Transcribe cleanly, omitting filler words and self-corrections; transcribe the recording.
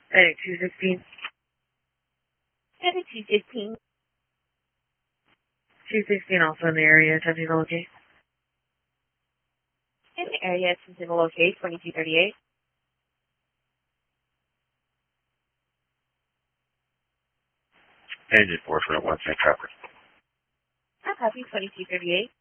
Heading 216. Heading 215. 216 also in the area, attempting to locate. In the area, attempting to locate 2238. Engine 4 for 1 St. Copper. I copy 2238.